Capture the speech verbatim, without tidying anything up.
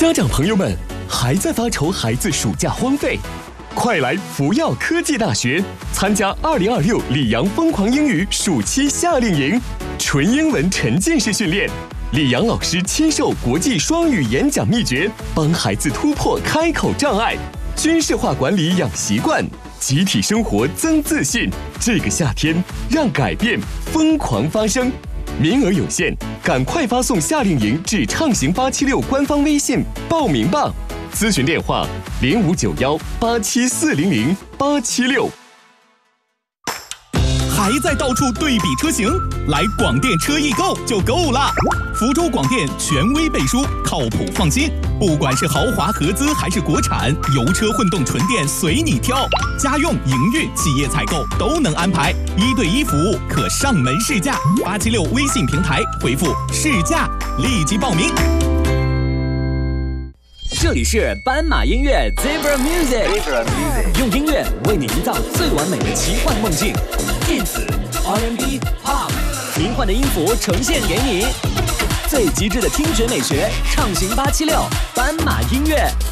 家长朋友们，还在发愁孩子暑假荒废？快来福耀科技大学参加二零二六里昂疯狂英语暑期夏令营，纯英文沉浸式训练，里昂老师亲授国际双语演讲秘诀，帮孩子突破开口障碍，军事化管理养习惯，集体生活增自信。这个夏天，让改变疯狂发生。名额有限，赶快发送夏令营至畅行八七六官方微信报名吧。咨询电话零五九幺八七四零零八七六。 还在到处对比车型？来广电车易购就够了。福州广电权威背书，靠谱放心。不管是豪华合资还是国产，油车混动纯电随你挑，家用、营运、企业采购都能安排，一对一服务，可上门试驾。八七六微信平台回复试驾，立即报名。 这里是斑马音乐 Zebra Music， 用音乐为你营造最完美的奇幻梦境。电子、R and B、Pop， 迷幻的音符呈现给你，最极致的听觉美学，畅行八七六斑马音乐。